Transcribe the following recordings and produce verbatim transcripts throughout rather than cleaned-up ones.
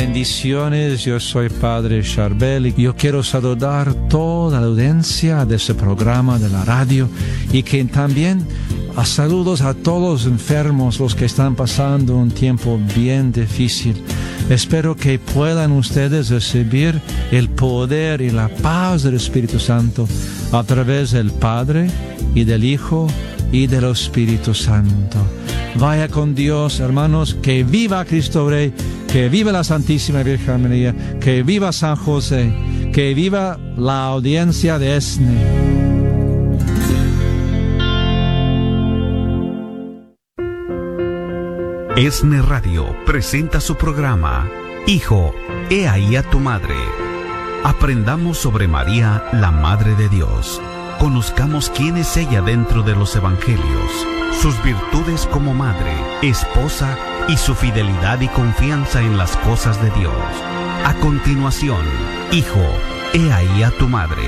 Bendiciones, yo soy Padre Charbel y yo quiero saludar toda la audiencia de este programa de la radio y que también a saludos a todos los enfermos, los que están pasando un tiempo bien difícil. Espero que puedan ustedes recibir el poder y la paz del Espíritu Santo a través del Padre y del Hijo y del Espíritu Santo. Vaya con Dios, hermanos, que viva Cristo Rey, que viva la Santísima Virgen María, que viva San José, que viva la audiencia de ESNE. ESNE Radio presenta su programa Hijo, he ahí a tu madre. Aprendamos sobre María, la Madre de Dios. Conozcamos quién es ella dentro de los evangelios, sus virtudes como madre, esposa y su fidelidad y confianza en las cosas de Dios. A continuación, Hijo, he ahí a tu madre.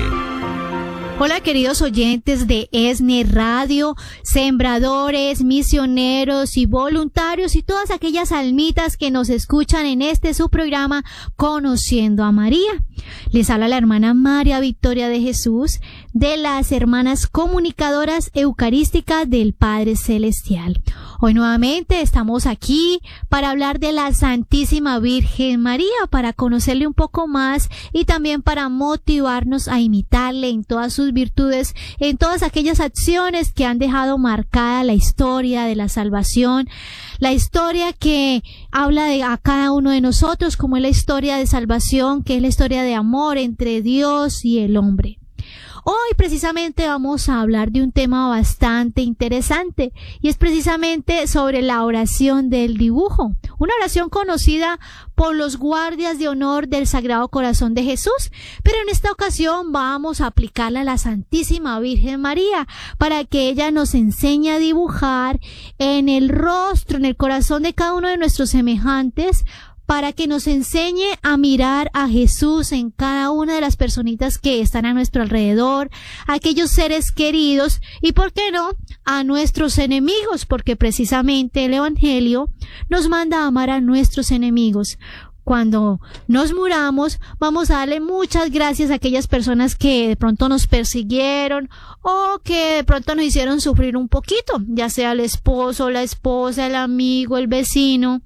Hola queridos oyentes de ESNE Radio, sembradores, misioneros y voluntarios y todas aquellas almitas que nos escuchan en este su programa Conociendo a María. Les habla la hermana María Victoria de Jesús de las Hermanas Comunicadoras Eucarísticas del Padre Celestial. Hoy nuevamente estamos aquí para hablar de la Santísima Virgen María, para conocerle un poco más y también para motivarnos a imitarle en todas sus virtudes, en todas aquellas acciones que han dejado marcada la historia de la salvación, la historia que habla de a cada uno de nosotros, como es la historia de salvación, que es la historia de amor entre Dios y el hombre. Hoy precisamente vamos a hablar de un tema bastante interesante y es precisamente sobre la oración del dibujo, una oración conocida por los guardias de honor del Sagrado Corazón de Jesús, pero en esta ocasión vamos a aplicarla a la Santísima Virgen María para que ella nos enseñe a dibujar en el rostro, en el corazón de cada uno de nuestros semejantes, para que nos enseñe a mirar a Jesús en cada una de las personitas que están a nuestro alrededor, a aquellos seres queridos y, ¿por qué no?, a nuestros enemigos, porque precisamente el Evangelio nos manda a amar a nuestros enemigos. Cuando nos muramos, vamos a darle muchas gracias a aquellas personas que de pronto nos persiguieron o que de pronto nos hicieron sufrir un poquito, ya sea el esposo, la esposa, el amigo, el vecino.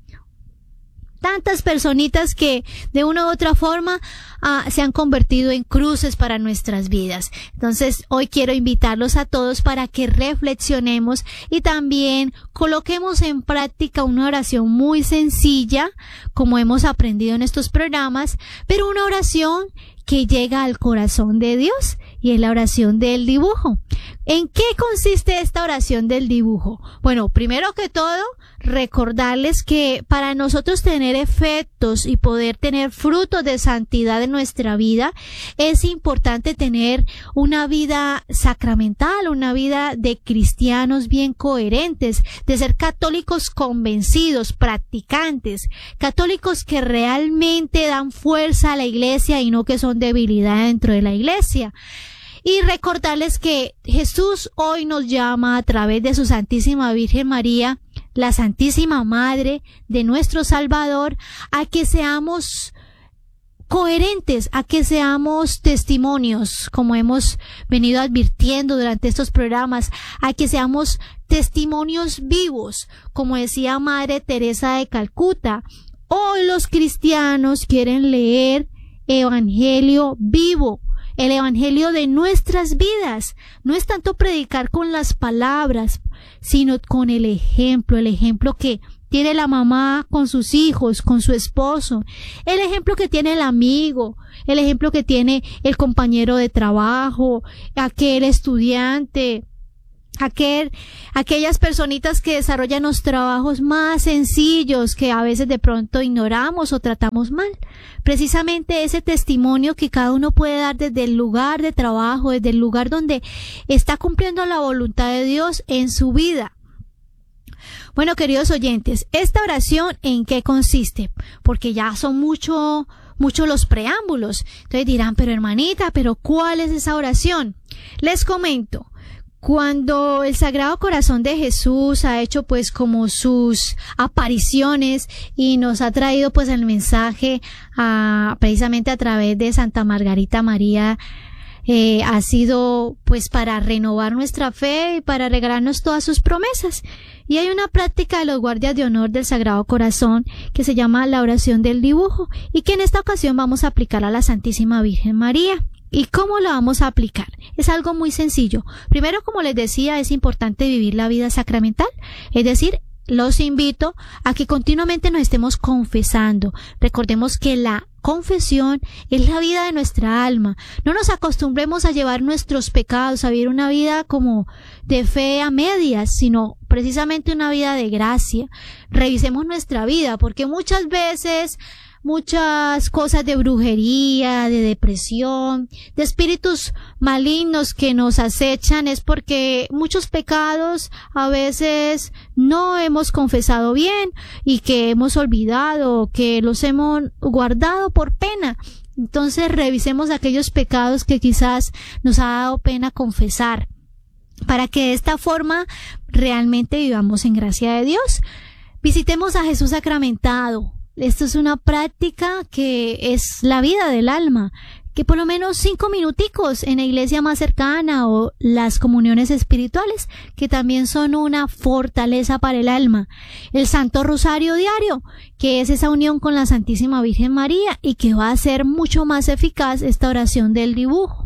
Tantas personitas que de una u otra forma ah, se han convertido en cruces para nuestras vidas. Entonces hoy quiero invitarlos a todos para que reflexionemos y también coloquemos en práctica una oración muy sencilla, como hemos aprendido en estos programas, pero una oración que llega al corazón de Dios, y es la oración del dibujo. ¿En qué consiste esta oración del dibujo? Bueno, primero que todo, recordarles que para nosotros tener efectos y poder tener frutos de santidad en nuestra vida, es importante tener una vida sacramental, una vida de cristianos bien coherentes, de ser católicos convencidos, practicantes, católicos que realmente dan fuerza a la iglesia y no que son debilidad dentro de la iglesia. Y recordarles que Jesús hoy nos llama a través de su Santísima Virgen María, la Santísima Madre de nuestro Salvador, a que seamos coherentes, a que seamos testimonios, como hemos venido advirtiendo durante estos programas, a que seamos testimonios vivos, como decía Madre Teresa de Calcuta. Hoy los cristianos quieren leer Evangelio vivo, el Evangelio de nuestras vidas. No es tanto predicar con las palabras, sino con el ejemplo, el ejemplo que tiene la mamá con sus hijos, con su esposo, el ejemplo que tiene el amigo, el ejemplo que tiene el compañero de trabajo, aquel estudiante, aquel, aquellas personitas que desarrollan los trabajos más sencillos que a veces de pronto ignoramos o tratamos mal. Precisamente ese testimonio que cada uno puede dar desde el lugar de trabajo, desde el lugar donde está cumpliendo la voluntad de Dios en su vida. Bueno, queridos oyentes, esta oración, ¿en qué consiste? Porque ya son mucho, mucho los preámbulos. Entonces dirán, pero hermanita, ¿pero cuál es esa oración? Les comento. Cuando el Sagrado Corazón de Jesús ha hecho pues como sus apariciones y nos ha traído pues el mensaje a, precisamente a través de Santa Margarita María, eh, ha sido pues para renovar nuestra fe y para regalarnos todas sus promesas. Y hay una práctica de los guardias de honor del Sagrado Corazón que se llama la oración del dibujo y que en esta ocasión vamos a aplicar a la Santísima Virgen María. ¿Y cómo lo vamos a aplicar? Es algo muy sencillo. Primero, como les decía, es importante vivir la vida sacramental, es decir, los invito a que continuamente nos estemos confesando. Recordemos que la confesión es la vida de nuestra alma. No nos acostumbremos a llevar nuestros pecados, a vivir una vida como de fe a medias, sino precisamente una vida de gracia. Revisemos nuestra vida, porque muchas veces muchas cosas de brujería, de depresión, de espíritus malignos que nos acechan es porque muchos pecados a veces no hemos confesado bien y que hemos olvidado, que los hemos guardado por pena. Entonces revisemos aquellos pecados que quizás nos ha dado pena confesar, para que de esta forma realmente vivamos en gracia de Dios. Visitemos a Jesús sacramentado. Esto es una práctica que es la vida del alma, que por lo menos cinco minuticos en la iglesia más cercana o las comuniones espirituales, que también son una fortaleza para el alma. El Santo Rosario diario, que es esa unión con la Santísima Virgen María y que va a hacer mucho más eficaz esta oración del dibujo.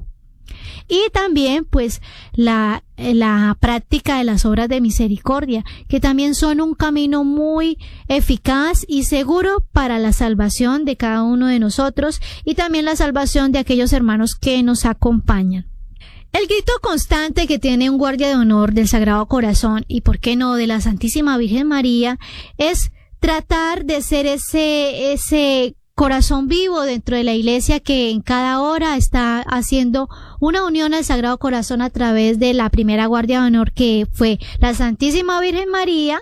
Y también pues la, la práctica de las obras de misericordia, que también son un camino muy eficaz y seguro para la salvación de cada uno de nosotros y también la salvación de aquellos hermanos que nos acompañan. El grito constante que tiene un guardia de honor del Sagrado Corazón y por qué no de la Santísima Virgen María es tratar de ser ese, ese corazón vivo dentro de la iglesia que en cada hora está haciendo una unión al Sagrado Corazón a través de la primera guardia de honor que fue la Santísima Virgen María,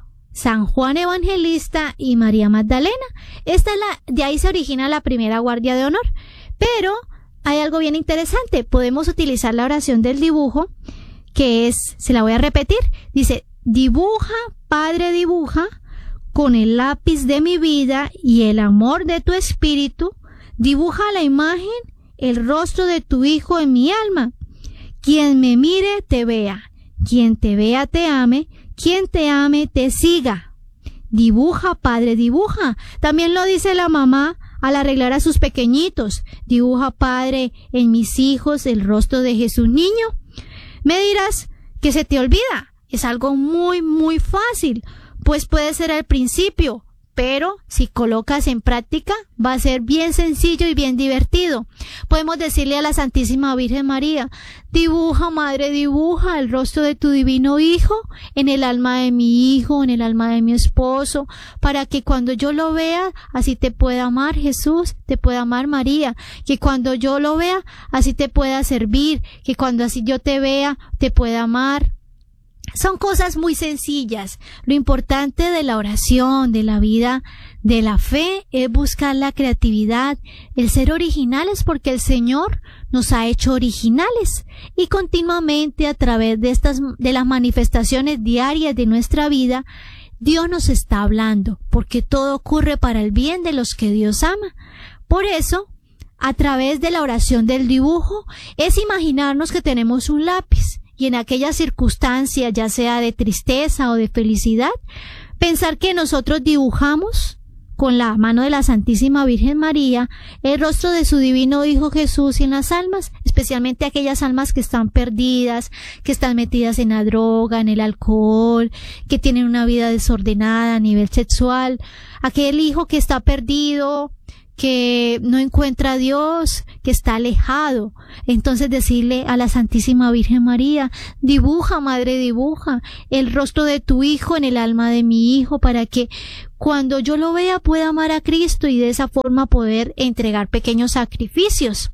San Juan Evangelista y María Magdalena. Esta es la, de ahí se origina la primera guardia de honor. Pero hay algo bien interesante. Podemos utilizar la oración del dibujo, que es, se la voy a repetir, dice: dibuja, Padre, dibuja con el lápiz de mi vida y el amor de tu espíritu, dibuja la imagen, el rostro de tu Hijo en mi alma. Quien me mire te vea, quien te vea te ame, quien te ame te siga. Dibuja, Padre, dibuja. También lo dice la mamá al arreglar a sus pequeñitos. Dibuja, Padre, en mis hijos el rostro de Jesús niño. Me dirás que se te olvida. Es algo muy, muy fácil. Pues puede ser al principio, pero si colocas en práctica va a ser bien sencillo y bien divertido. Podemos decirle a la Santísima Virgen María: dibuja, Madre, dibuja el rostro de tu divino Hijo en el alma de mi hijo, en el alma de mi esposo, para que cuando yo lo vea, así te pueda amar Jesús, te pueda amar María, que cuando yo lo vea, así te pueda servir, que cuando así yo te vea, te pueda amar. Son cosas muy sencillas. Lo importante de la oración, de la vida, de la fe, es buscar la creatividad, el ser originales, porque el Señor nos ha hecho originales y continuamente a través de estas, de las manifestaciones diarias de nuestra vida, Dios nos está hablando, porque todo ocurre para el bien de los que Dios ama. Por eso, a través de la oración del dibujo, es imaginarnos que tenemos un lápiz. Y en aquella circunstancia, ya sea de tristeza o de felicidad, pensar que nosotros dibujamos con la mano de la Santísima Virgen María el rostro de su divino Hijo Jesús en las almas, especialmente aquellas almas que están perdidas, que están metidas en la droga, en el alcohol, que tienen una vida desordenada a nivel sexual, aquel hijo que está perdido, que no encuentra a Dios, que está alejado. Entonces decirle a la Santísima Virgen María: dibuja, Madre, dibuja el rostro de tu Hijo en el alma de mi hijo, para que cuando yo lo vea pueda amar a Cristo y de esa forma poder entregar pequeños sacrificios.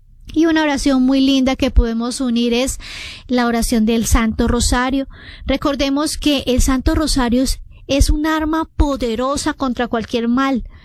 Y una oración muy linda que podemos unir es la oración del Santo Rosario. Recordemos que el Santo Rosario es, es un arma poderosa contra cualquier mal.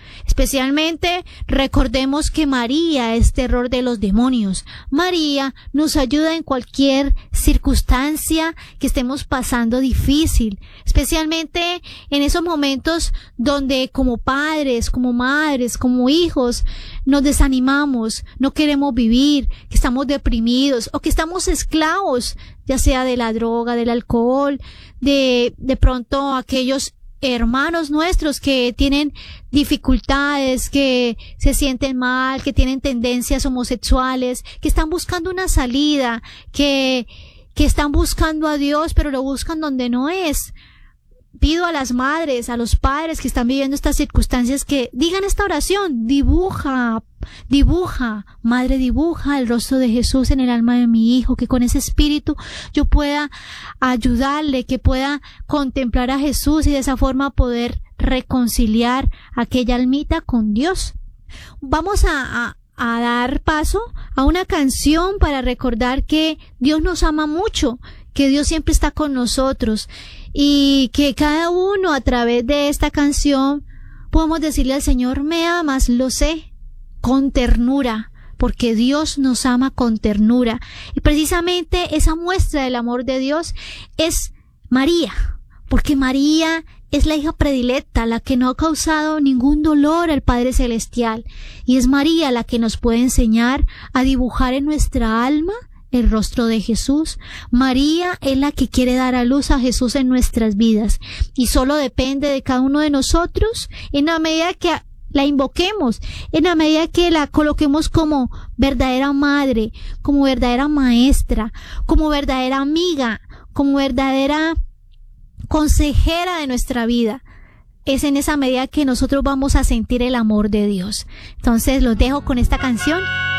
Especialmente recordemos que María es terror de los demonios. María nos ayuda en cualquier circunstancia que estemos pasando difícil, especialmente en esos momentos donde como padres, como madres, como hijos nos desanimamos, no queremos vivir, que estamos deprimidos o que estamos esclavos, ya sea de la droga, del alcohol, de de pronto aquellos hermanos nuestros que tienen dificultades, que se sienten mal, que tienen tendencias homosexuales, que están buscando una salida, que, que están buscando a Dios, pero lo buscan donde no es. Pido a las madres, a los padres que están viviendo estas circunstancias que digan esta oración: dibuja, dibuja, madre, dibuja el rostro de Jesús en el alma de mi hijo, que con ese espíritu yo pueda ayudarle, que pueda contemplar a Jesús y de esa forma poder reconciliar aquella almita con Dios. Vamos a, a a dar paso a una canción para recordar que Dios nos ama mucho, que Dios siempre está con nosotros y que cada uno a través de esta canción podemos decirle al Señor: me amas, lo sé, con ternura, porque Dios nos ama con ternura. Y precisamente esa muestra del amor de Dios es María, porque María es la hija predilecta, la que no ha causado ningún dolor al Padre Celestial. Y es María la que nos puede enseñar a dibujar en nuestra alma el rostro de Jesús. María es la que quiere dar a luz a Jesús en nuestras vidas. Y solo depende de cada uno de nosotros, en la medida que la invoquemos, en la medida que la coloquemos como verdadera madre, como verdadera maestra, como verdadera amiga, como verdadera consejera de nuestra vida. Es en esa medida que nosotros vamos a sentir el amor de Dios. Entonces los dejo con esta canción